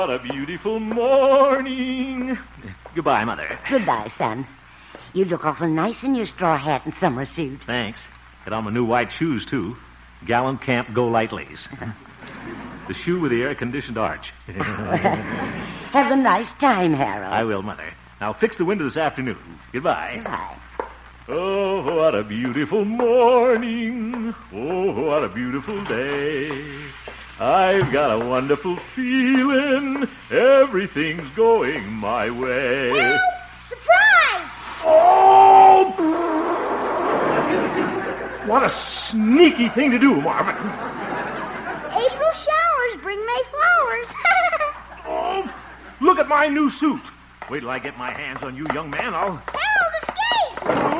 What a beautiful morning. Goodbye, Mother. Goodbye, son. You look awful nice in your straw hat and summer suit. Thanks. Got on my new white shoes, too. Gallant Camp Go Lightlies. The shoe with the air-conditioned arch. Have a nice time, Harold. I will, Mother. Now fix the window this afternoon. Goodbye. Goodbye. Oh, what a beautiful morning. Oh, what a beautiful day. I've got a wonderful feeling. Everything's going my way. Help! Surprise! Oh! What a sneaky thing to do, Marvin. April showers bring May flowers. Oh, look at my new suit. Wait till I get my hands on you, young man. Harold, escape!